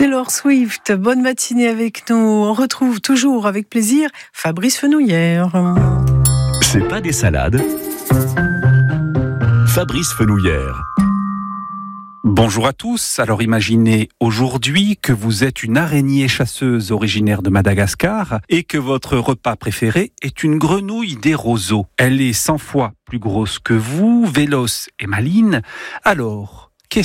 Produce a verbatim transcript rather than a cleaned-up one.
Taylor Swift, bonne matinée avec nous. On retrouve toujours avec plaisir Fabrice Fenouillère. C'est pas des salades. Fabrice Fenouillère. Bonjour à tous. Alors imaginez aujourd'hui que vous êtes une araignée chasseuse originaire de Madagascar et que votre repas préféré est une grenouille des roseaux. Elle est cent fois plus grosse que vous, véloce et maligne. Alors,